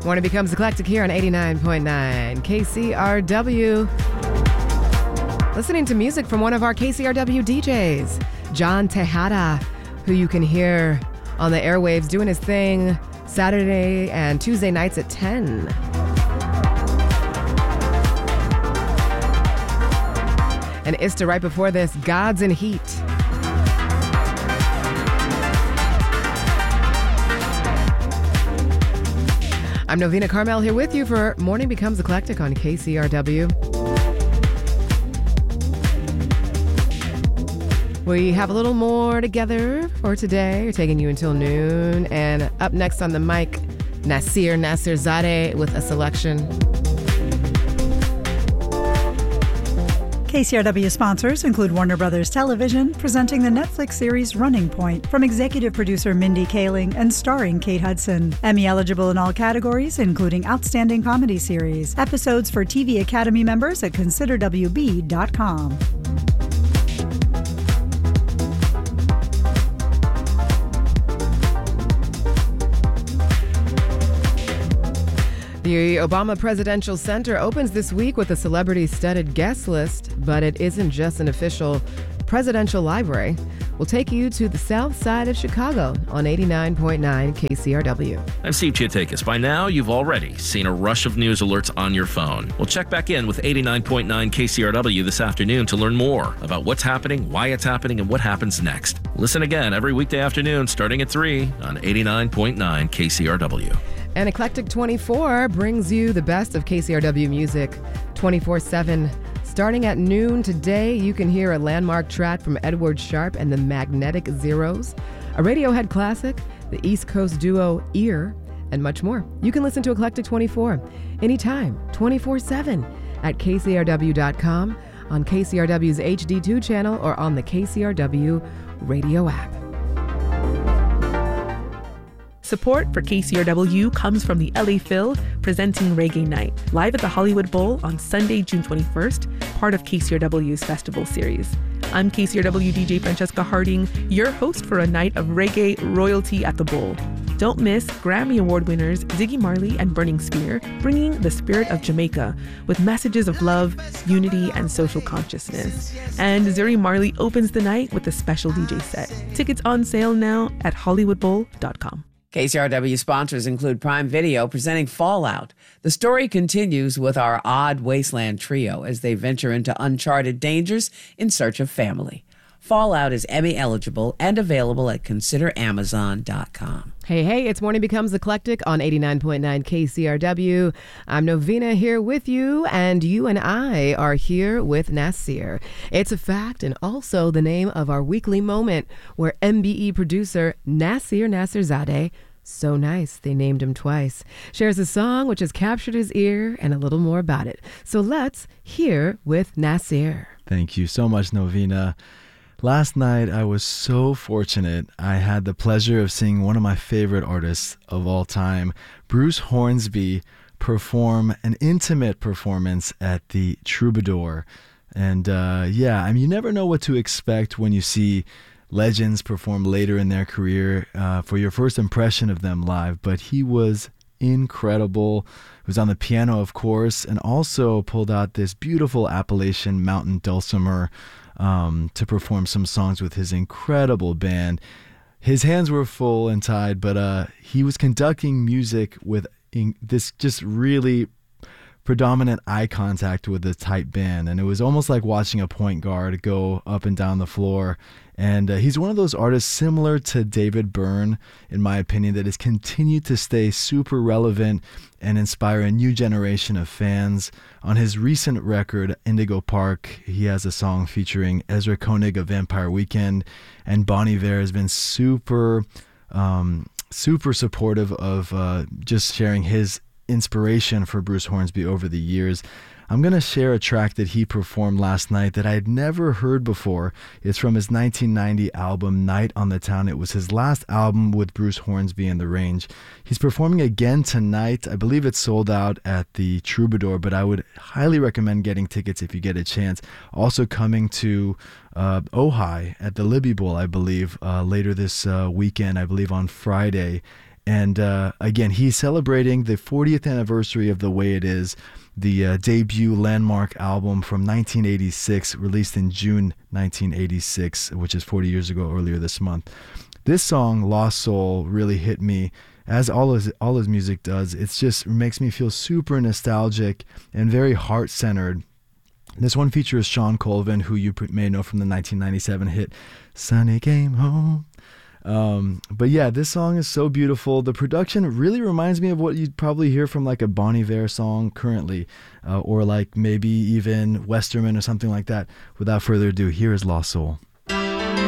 Morning Becomes Eclectic here on 89.9 KCRW. Listening to music from one of our KCRW DJs, John Tejada, who you can hear on the airwaves doing his thing Saturday and Tuesday nights at 10. And Ista right before this, Gods in Heat. I'm Novena Carmel here with you for Morning Becomes Eclectic on KCRW. We have a little more together for today. We're taking you until noon. And up next on the mic, Nasir Nasirzadeh with a selection. KCRW sponsors include Warner Brothers Television, presenting the Netflix series Running Point from executive producer Mindy Kaling and starring Kate Hudson. Emmy eligible in all categories, including Outstanding Comedy Series. Episodes for TV Academy members at ConsiderWB.com. The Obama Presidential Center opens this week with a celebrity-studded guest list, but it isn't just an official presidential library. We'll take you to the south side of Chicago on 89.9 KCRW. I'm Steve Chiatakis. By now, you've already seen a rush of news alerts on your phone. We'll check back in with 89.9 KCRW this afternoon to learn more about what's happening, why it's happening, and what happens next. Listen again every weekday afternoon starting at 3 on 89.9 KCRW. And Eclectic 24 brings you the best of KCRW music 24/7. Starting at noon today, you can hear a landmark track from Edward Sharpe and the Magnetic Zeros, a Radiohead classic, the East Coast duo Ear, and much more. You can listen to Eclectic 24 anytime, 24/7 at KCRW.com, on KCRW's HD2 channel, or on the KCRW radio app. Support for KCRW comes from the LA Phil, presenting Reggae Night, live at the Hollywood Bowl on Sunday, June 21st, part of KCRW's festival series. I'm KCRW DJ Francesca Harding, your host for a night of reggae royalty at the Bowl. Don't miss Grammy Award winners Ziggy Marley and Burning Spear, bringing the spirit of Jamaica with messages of love, unity, and social consciousness. And Zuri Marley opens the night with a special DJ set. Tickets on sale now at HollywoodBowl.com. KCRW sponsors include Prime Video presenting Fallout. The story continues with our Odd Wasteland trio as they venture into uncharted dangers in search of family. Fallout is Emmy eligible and available at ConsiderAmazon.com. Hey, it's Morning Becomes Eclectic on 89.9 KCRW. I'm Novena here with you, and you and I are here with Nasir. It's a fact and also the name of our weekly moment where MBE producer Nasir Nasirzadeh, so nice they named him twice, shares a song which has captured his ear and a little more about it. So let's hear with Nasir. Thank you so much, Novena. Last night, I was so fortunate. I had the pleasure of seeing one of my favorite artists of all time, Bruce Hornsby, perform an intimate performance at the Troubadour. And you never know what to expect when you see legends perform later in their career for your first impression of them live. But he was incredible. He was on the piano, of course, and also pulled out this beautiful Appalachian mountain dulcimer to perform some songs with his incredible band. His hands were full and tied, but he was conducting music with this just really predominant eye contact with the tight band, and it was almost like watching a point guard go up and down the floor. And he's one of those artists similar to David Byrne, in my opinion, that has continued to stay super relevant and inspire a new generation of fans. On his recent record, Indigo Park, he has a song featuring Ezra Koenig of Vampire Weekend, and Bon Iver has been super supportive of just sharing his inspiration for Bruce Hornsby over the years. I'm going to share a track that he performed last night that I had never heard before. It's from his 1990 album, Night on the Town. It was his last album with Bruce Hornsby and The Range. He's performing again tonight. I believe it's sold out at the Troubadour, but I would highly recommend getting tickets if you get a chance. Also coming to Ojai at the Libby Bowl, I believe, later this weekend, I believe on Friday. And again, he's celebrating the 40th anniversary of The Way It Is, the debut landmark album from 1986, released in June 1986, which is 40 years ago earlier this month. This song, Lost Soul, really hit me, as all his music does. It just makes me feel super nostalgic and very heart-centered. This one features Sean Colvin, who you may know from the 1997 hit Sunny Came Home. But yeah, this song is so beautiful. The production really reminds me of what you'd probably hear from like a Bon Iver song currently, or like maybe even Westerman or something like that. Without further ado, here is Lost Soul.